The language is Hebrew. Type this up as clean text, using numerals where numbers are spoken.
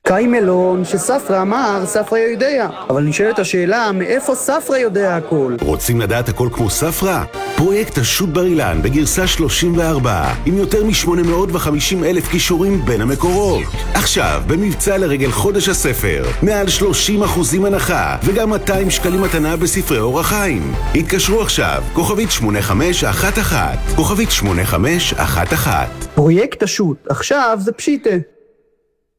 קאי מלון שספרא אמר, ספרא יודע. אבל נשאלת השאלה, מאיפה ספרא יודע הכל? רוצים לדעת הכל כמו ספרא? פרויקט השו"ת בר אילן בגרסה 34, עם יותר מ-850,000 קישורים בין המקורות. עכשיו, במבצע לרגל חודש הספר, מעל 30% הנחה, וגם 200 שקלים מתנה בספרי אורח חיים. התקשרו עכשיו, כוכבית 8511, כוכבית 8511. פרויקט השו"ת, עכשיו זה פשיטה.